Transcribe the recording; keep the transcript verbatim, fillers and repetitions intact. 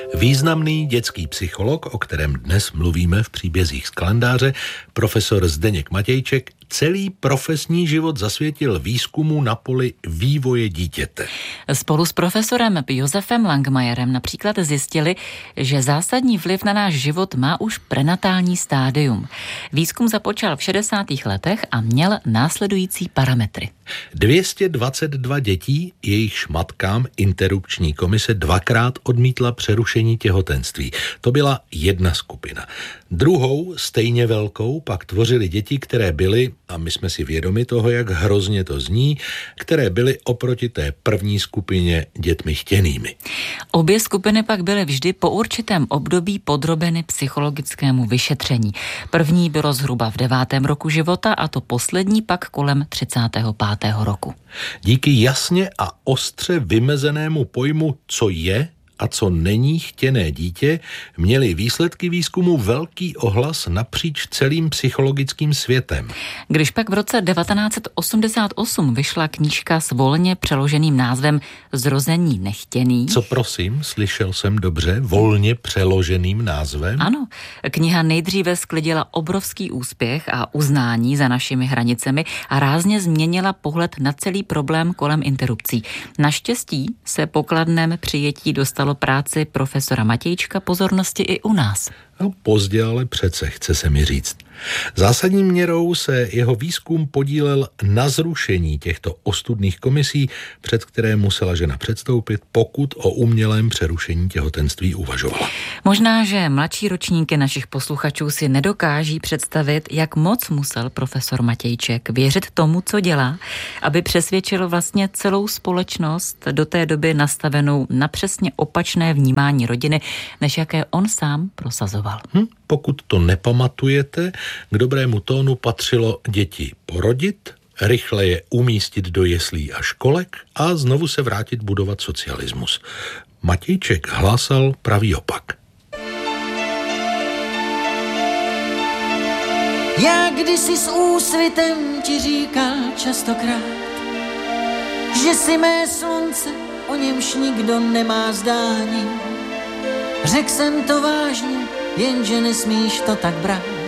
Významný dětský psycholog, o kterém dnes mluvíme v příbězích z kalendáře, profesor Zdeněk Matějček, celý profesní život zasvětil výzkumu na poli vývoje dítěte. Spolu s profesorem Josefem Langmajerem například zjistili, že zásadní vliv na náš život má už prenatální stádium. Výzkum započal v šedesátých letech a měl následující parametry. dvě stě dvacet dva dětí, jejichž matkám interrupční komise dvakrát odmítla přerušení těhotenství. To byla jedna skupina. Druhou, stejně velkou, pak tvořily děti, které byly, a my jsme si vědomi toho, jak hrozně to zní, které byly oproti té první skupině dětmi chtěnými. Obě skupiny pak byly vždy po určitém období podrobeny psychologickému vyšetření. První bylo zhruba v devátém roku života a to poslední pak kolem třicátého pátého roku. Díky jasně a ostře vymezenému pojmu, co je a co není chtěné dítě, měly výsledky výzkumu velký ohlas napříč celým psychologickým světem. Když pak v roce devatenáct set osmdesát osm vyšla knížka s volně přeloženým názvem Zrození nechtěný. Co prosím, slyšel jsem dobře, volně přeloženým názvem? Ano, kniha nejdříve sklidila obrovský úspěch a uznání za našimi hranicemi a rázně změnila pohled na celý problém kolem interrupcí. Naštěstí se po kladném přijetí dostalo práci profesora Matějčka pozornosti i u nás. No, pozdě, ale přece, chce se mi říct. Zásadní měrou se jeho výzkum podílel na zrušení těchto ostudných komisí, před které musela žena předstoupit, pokud o umělém přerušení těhotenství uvažovala. Možná, že mladší ročníky našich posluchačů si nedokáží představit, jak moc musel profesor Matějček věřit tomu, co dělá, aby přesvědčil vlastně celou společnost do té doby nastavenou na přesně opačné vnímání rodiny, než jaké on sám prosazoval. Hm, pokud to nepamatujete, k dobrému tónu patřilo děti porodit, rychle je umístit do jeslí a školek a znovu se vrátit budovat socialismus. Matějček hlásal pravý opak. Já kdysi s úsvitem ti říkal častokrát, že si mé slunce, o němž nikdo nemá zdání. Řekl jsem to vážně, jenže nesmíš to tak brát.